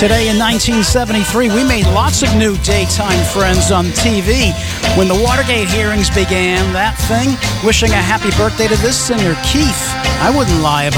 Today in 1973, we made lots of new daytime friends on TV. When the Watergate hearings began, that thing, wishing a happy birthday to this singer, Keith. I wouldn't lie about